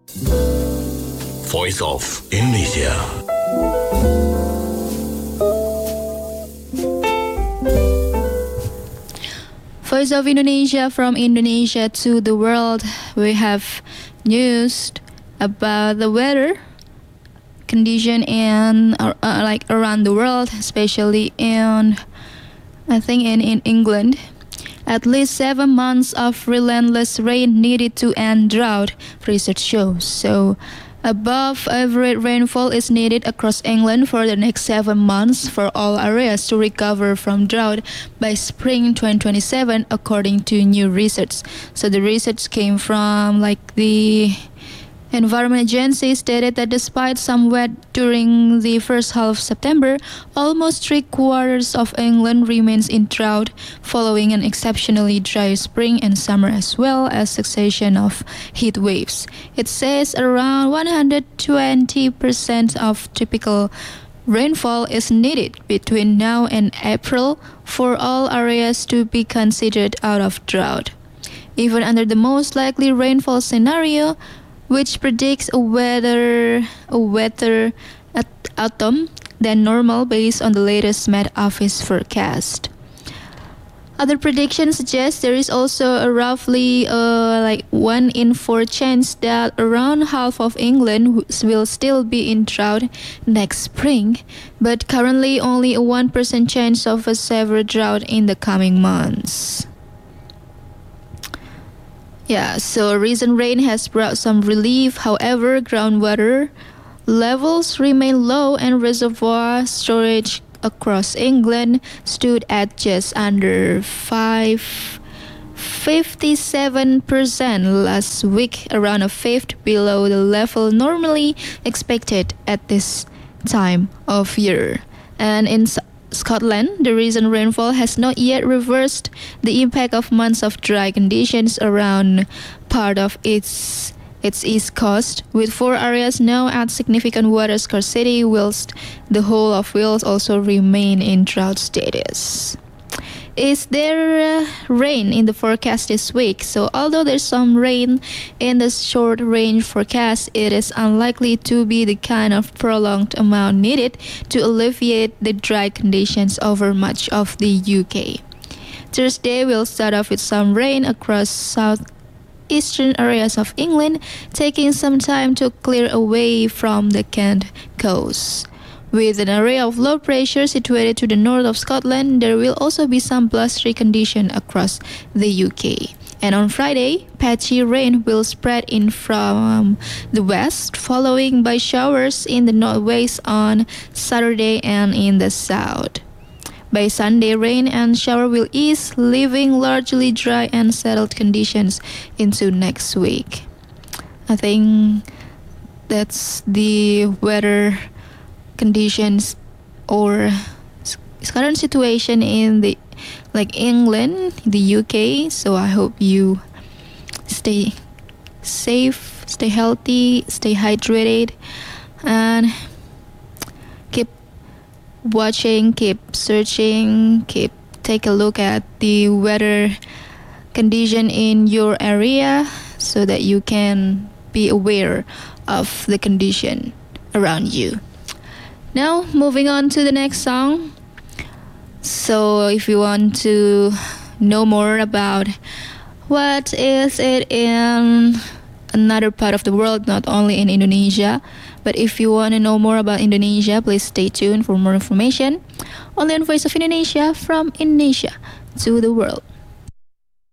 Voice of Indonesia. Voice of Indonesia, from Indonesia to the world. We have news about the weather condition in like around the world, especially in in England. At least 7 months of relentless rain needed to end drought, research shows. So, above average rainfall is needed across England for the next 7 months for all areas to recover from drought by spring 2027, according to new research. So, the research came from the Environment Agency stated that despite some wet during the first half of September, almost 3/4 of England remains in drought following an exceptionally dry spring and summer as well as succession of heat waves. It says around 120% of typical rainfall is needed between now and April for all areas to be considered out of drought. Even under the most likely rainfall scenario, which predicts a wetter autumn than normal based on the latest Met Office forecast. Other predictions suggest there is also a roughly 1 in 4 chance that around half of England will still be in drought next spring, but currently only a 1% chance of a severe drought in the coming months. So recent rain has brought some relief. However, groundwater levels remain low and reservoir storage across England stood at just under 57% last week, around a fifth below the level normally expected at this time of year. And in Scotland, the recent rainfall has not yet reversed the impact of months of dry conditions around part of its east coast, with 4 areas now at significant water scarcity, whilst the whole of Wales also remain in drought status. Is there rain in the forecast this week? So although there's some rain in the short range forecast, it is unlikely to be the kind of prolonged amount needed to alleviate the dry conditions over much of the UK. Thursday will start off with some rain across southeastern areas of England, taking some time to clear away from the Kent coast. With an area of low pressure situated to the north of Scotland, there will also be some blustery condition across the UK. And on Friday, patchy rain will spread in from the west, following by showers in the northwest on Saturday and in the south. By Sunday, rain and shower will ease, leaving largely dry and settled conditions into next week. I think that's the weather conditions or current situation in the England, the UK. So I hope you stay safe, stay healthy, stay hydrated, and keep watching, keep searching, take a look at the weather condition in your area so that you can be aware of the condition around you. Now, moving on to the next song. So, if you want to know more about what is it in another part of the world, not only in Indonesia, but if you want to know more about Indonesia, please stay tuned for more information only on Voice of Indonesia, from Indonesia to the world.